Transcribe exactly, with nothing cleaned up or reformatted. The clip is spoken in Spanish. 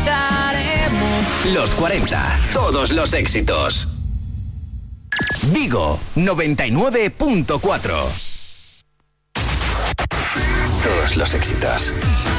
estaremos. Los cuarenta, todos los éxitos. Vigo, noventa y nueve punto cuatro. Todos los éxitos.